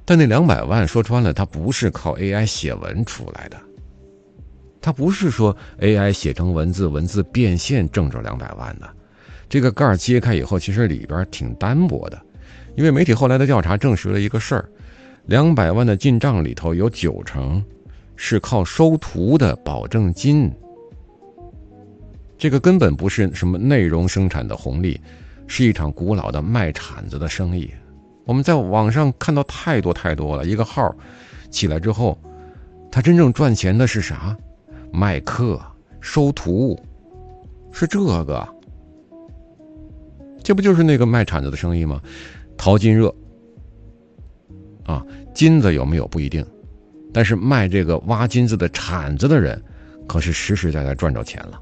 但那200万说穿了，它不是靠 AI 写文出来的，它不是说 AI 写成文字，文字变现挣着200万的。这个盖儿揭开以后，其实里边挺单薄的，因为媒体后来的调查证实了一个事儿：200万的进账里头有90%是靠收徒的保证金。这个根本不是什么内容生产的红利，是一场古老的卖铲子的生意。我们在网上看到太多了，一个号起来之后，他真正赚钱的是啥？卖课、收徒，是这个。这不就是那个卖铲子的生意吗？淘金热啊，金子有没有不一定，但是卖这个挖金子的铲子的人可是实实在在赚着钱了。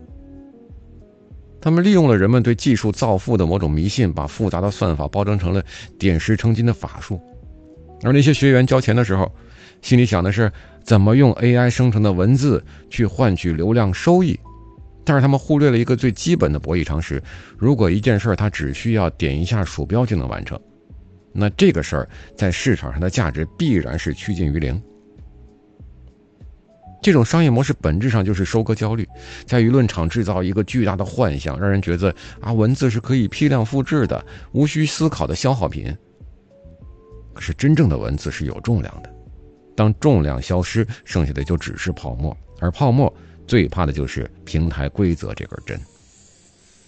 他们利用了人们对技术造富的某种迷信，把复杂的算法包装成了点石成金的法术。而那些学员交钱的时候，心里想的是怎么用 AI 生成的文字去换取流量收益。但是他们忽略了一个最基本的博弈常识：如果一件事它只需要点一下鼠标就能完成，那这个事儿在市场上的价值必然是趋近于零。这种商业模式本质上就是收割焦虑，在舆论场制造一个巨大的幻象，让人觉得文字是可以批量复制的，无需思考的消耗品。可是真正的文字是有重量的，当重量消失，剩下的就只是泡沫，而泡沫最怕的就是平台规则这根针。